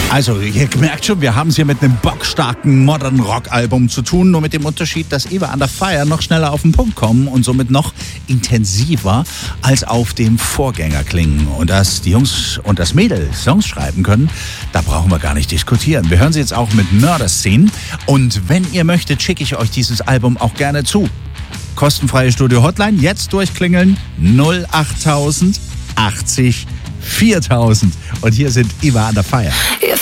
Also, ihr merkt schon, wir haben es hier mit einem bockstarken Modern Rock Album zu tun, nur mit dem Unterschied, dass Ewa Under Fire noch schneller auf den Punkt kommen und somit noch intensiver als auf dem Vorgänger klingen. Und dass die Jungs und das Mädel Songs schreiben können, da brauchen wir gar nicht diskutieren. Wir hören sie jetzt auch mit Murder Scene und wenn ihr möchtet, schicke ich euch dieses Album auch gerne zu. Kostenfreie Studio Hotline, jetzt durchklingeln 08000 80 4000. Und hier sind Ewa Under Fire.